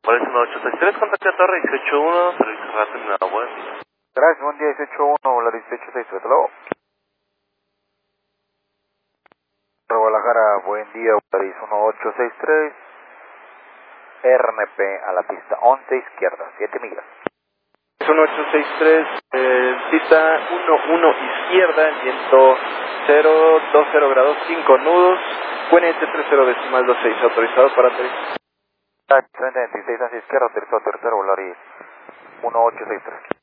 Por eso 1863, contacto a Torre 181, servicio rápido en la web. Gracias, buen día, 181, la 186, hello. Guadalajara, buen día, Paris 1863, RNP a la pista 11 izquierda, 7 millas. 1863, pista 11 izquierda, viento 020 grados 5 nudos, QNH 30 decimal 26, autorizado para aterrizar. 26 hacia izquierda, tercero, Volaris 1863.